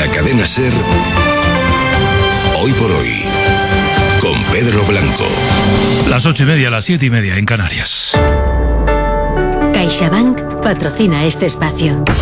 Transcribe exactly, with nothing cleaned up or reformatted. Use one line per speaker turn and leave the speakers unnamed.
La cadena SER, hoy por hoy, con Pedro Blanco.
Las ocho y media, las siete y media en Canarias.
CaixaBank patrocina este espacio.